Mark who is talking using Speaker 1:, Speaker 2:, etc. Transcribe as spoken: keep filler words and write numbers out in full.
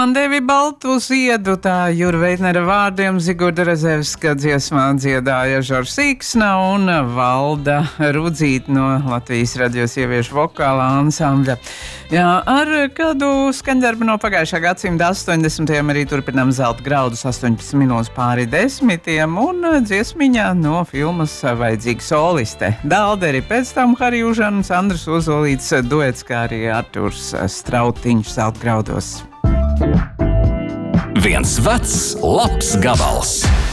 Speaker 1: Devi baltu ziedu, tā Jura Veitnera vārdiem Zigurda Rezevska dziesmā dziedāja Žoržs Īksna un Valda Rudzīte no Latvijas radio sieviešu vokālā ansambļa. Jā, ar kādu skaņdarbu no pagājušā gadsimta astoņdesmitajiem arī turpinām Zelta graudus astoņpadsmit minūtes pāri desmitiem un dziesmiņā no filmas Vajadzīga soliste. Dalderi, pēc tam Harjūžans, Andris Ozolīts duets, kā arī Arturs Strautiņš Zelta graudos.
Speaker 2: Viens vecs, labs gabals.